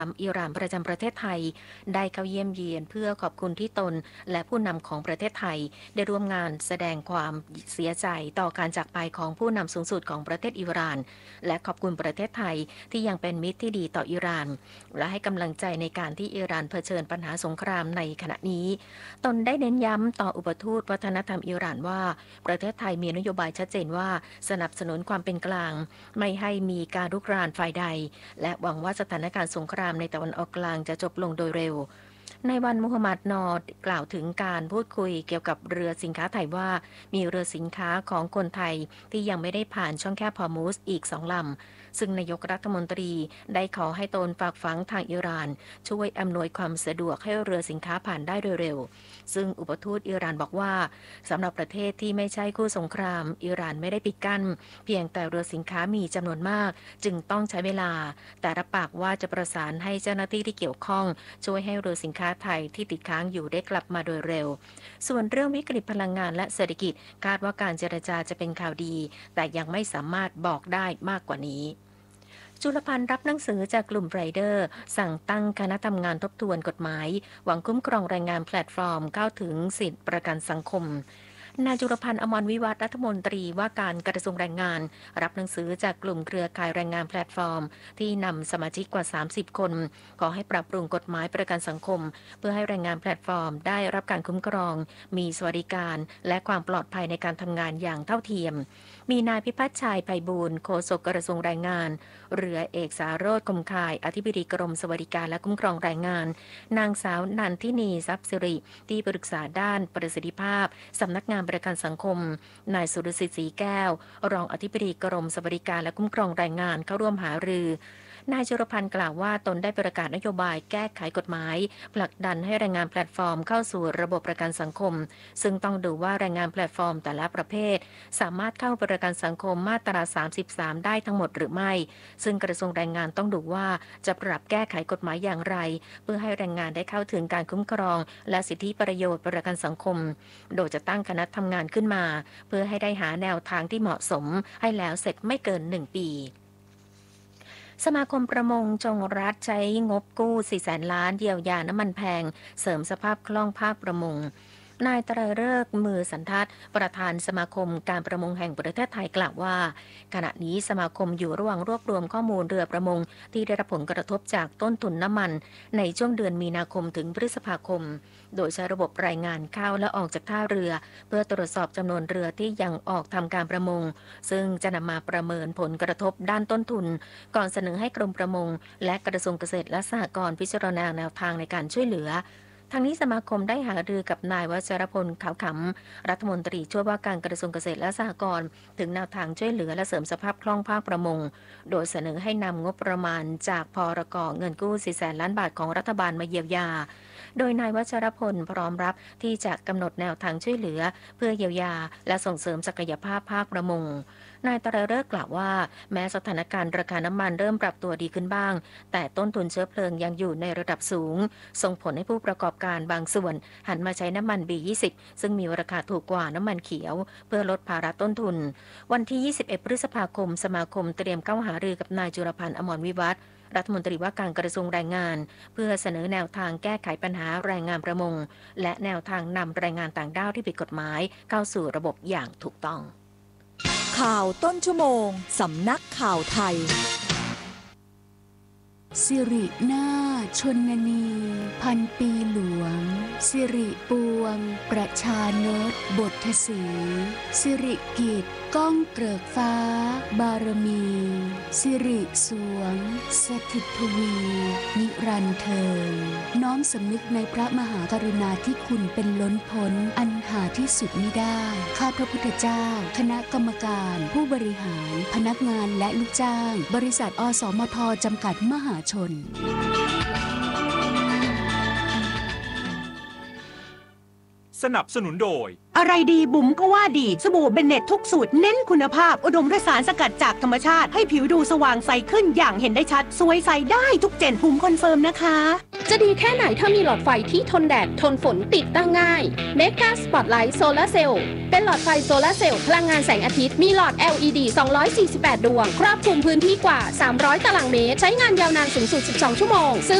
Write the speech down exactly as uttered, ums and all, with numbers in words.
อิหร่านประจำประเทศไทยได้เข้าเยี่ยมเยียนเพื่อขอบคุณที่ตนและผู้นำของประเทศไทยได้ร่วมงานแสดงความเสียใจต่อการจากไปของผู้นำสูงสุดของประเทศอิหร่านและขอบคุณประเทศไทยที่ยังเป็นมิตรที่ดีต่ออิหร่านและให้กำลังใจในการที่อิหร่านเผชิญปัญหาสงครามในขณะนี้ตนได้เน้นย้ำต่ออุปทูตวัฒนธรรมอิหร่านว่าประเทศไทยมีนโยบายชัดเจนว่าสนับสนุนความเป็นกลางไม่ให้มีการรุกรานฝ่ายใดและหวังว่าสถานการณ์สงครามในตะวันออกกลางจะจบลงโดยเร็วในวันมุฮัมมัดนอดกล่าวถึงการพูดคุยเกี่ยวกับเรือสินค้าไทยว่ามีเรือสินค้าของคนไทยที่ยังไม่ได้ผ่านช่องแคบฮอร์มุซอีกสองลำซึ่งนายกรัฐมนตรีได้ขอให้ตนฝากฝังทางอิหร่านช่วยอำนวยความสะดวกให้เรือสินค้าผ่านได้โดยเร็วซึ่งอุปทูตอิหร่านบอกว่าสำหรับประเทศที่ไม่ใช่คู่สงครามอิหร่านไม่ได้ปิดกั้นเพียงแต่เรือสินค้ามีจำนวนมากจึงต้องใช้เวลาแต่รับปากว่าจะประสานให้เจ้าหน้าที่ที่เกี่ยวข้องช่วยให้เรือสินค้าไทยที่ติดค้างอยู่ได้กลับมาโดยเร็วส่วนเรื่องวิกฤตพลังงานและเศรษฐกิจคาดว่าการเจรจาจะเป็นข่าวดีแต่ยังไม่สามารถบอกได้มากกว่านี้จุลพันธ์รับหนังสือจากกลุ่มไรเดอร์สั่งตั้งคณะทำงานทบทวนกฎหมายหวังคุ้มครองแรงงานแพลตฟอร์มเข้าถึงสิทธิประกันสังคมนายจุลพันธ์อมรวิวัฒน์รัฐมนตรีว่าการกระทรวงแรงงานรับหนังสือจากกลุ่มเครือข่ายแรงงานแพลตฟอร์มที่นำสมาชิกกว่าสามสิบคนขอให้ปรับปรุงกฎหมายประกันสังคมเพื่อให้แรงงานแพลตฟอร์มได้รับการคุ้มครองมีสวัสดิการและความปลอดภัยในการทำงานอย่างเท่าเทียมมีนายพิพัฒน์ชัยไพบูลย์โฆษกกระทรวงแรงงานเรือเอกสารโรจน์คมคายอธิบดีกรมสวัสดิการและคุ้มครองแรงงานนางสาวนันทินีทรัพย์สิริที่ปรึกษาด้านประสิทธิภาพสำนักงานประกันสังคมนายสุรศิษฐ์ศรีแก้วรองอธิบดีกรมสวัสดิการและคุ้มครองแรงงานเข้าร่วมหารือนายจุลพันธ์กล่าวว่าตนได้ประกาศนโยบายแก้ไขกฎหมายผลักดันให้แรงงานแพลตฟอร์มเข้าสู่ระบบประกันสังคมซึ่งต้องดูว่าแรงงานแพลตฟอร์มแต่ละประเภทสามารถเข้าประกันสังคมมาตราสามสิบสามได้ทั้งหมดหรือไม่ซึ่งกระทรวงแรงงานต้องดูว่าจะปรับแก้ไขกฎหมายอย่างไรเพื่อให้แรงงานได้เข้าถึงการคุ้มครองและสิทธิประโยชน์ประกันสังคมโดยจะตั้งคณะทำงานขึ้นมาเพื่อให้ได้หาแนวทางที่เหมาะสมให้แล้วเสร็จไม่เกินหนึ่งปีสมาคมประมงจงรัฐใช้งบกู้สี่แสนล้านเยียวยาน้ำมันแพงเสริมสภาพคล่องภาคประมงนายไตรฤกษ์มือสันทัดประธานสมาคมการประมงแห่งประเทศไทยกล่าวว่าขณะนี้สมาคมอยู่ระหว่างรวบรวมข้อมูลเรือประมงที่ได้รับผลกระทบจากต้นทุนน้ำมันในช่วงเดือนมีนาคมถึงพฤษภาคมโดยใช้ระบบรายงานเข้าและออกจากท่าเรือเพื่อตรวจสอบจำนวนเรือที่ยังออกทำการประมงซึ่งจะนำมาประเมินผลกระทบด้านต้นทุนก่อนเสนอให้กรมประมงและกระทรวงเกษตรและสหกรณ์พิจารณาแนวทางในการช่วยเหลือทางนี้สมาคมได้หารือกับนายวชรพลขาวขำรัฐมนตรีช่วยว่าการกระทรวงเกษตรและสหกรณ์ถึงแนวทางช่วยเหลือและเสริมสภาพคล่องภาคประมงโดยเสนอให้นำงบประมาณจากพรก.เงินกู้สี่แสนล้านบาทของรัฐบาลมาเยียวยาโดยนายวชรพลพร้อมรับที่จะกำหนดแนวทางช่วยเหลือเพื่อเยียวยาและส่งเสริมศักยภาพภาคประมงนายตระเลิกกล่าวว่าแม้สถานการณ์ราคาน้ำมันเริ่มปรับตัวดีขึ้นบ้างแต่ต้นทุนเชื้อเพลิงยังอยู่ในระดับสูงส่งผลให้ผู้ประกอบการบางส่วนหันมาใช้น้ำมัน บี ยี่สิบ ซึ่งมีราคาถูกกว่าน้ำมันเขียวเพื่อลดภาระต้นทุนวันที่ยี่สิบเอ็ดพฤษภาคมสมาคมเตรียมเข้าหารือกับนายจุลพันธ์อมรวิวัฒน์รัฐมนตรีว่าการกระทรวงแรงงานเพื่อเสนอแนวทางแก้ไขปัญหาแรงงานประมงและแนวทางนำแรงงานต่างด้าวที่ผิดกฎหมายเข้าสู่ระบบอย่างถูกต้องข่าวต้นชั่วโมงสำนักข่าวไทยสิรินาชนนีพันปีหลวงสิริปวงประชานตบทสีสิริกิจก้องเกริกฟ้าบารมีสิริสวงสถิตทวีนิรันดร์เทินน้อมสำนึกในพระมหากรุณาธิคุณเป็นล้นพ้นอันหาที่สุดมิได้ข้าพระพุทธเจ้าคณะกรรมการผู้บริหารพนักงานและลูกจ้างบริษัทอสมทจำกัดมหาชนสนับสนุนโดยอะไรดีบุ๋มก็ว่าดีสบู่เบนเน็ตทุกสูตรเน้นคุณภาพอุดมด้วยสารสกัดจากธรรมชาติให้ผิวดูสว่างใสขึ้นอย่างเห็นได้ชัดสวยใสได้ทุกเจนบุ๋มคอนเฟิร์มนะคะจะดีแค่ไหนถ้ามีหลอดไฟที่ทนแดดทนฝนติดตั้งง่าย Mega Spotlight Solar Cell เป็นหลอดไฟโซลาร์เซลล์พลังงานแสงอาทิตย์มีหลอด แอล อี ดี สองร้อยสี่สิบแปด ดวงครอบคลุมพื้นที่กว่า สามร้อย ตารางเมตรใช้งานยาวนานสูงสุด สิบสอง ชั่วโมง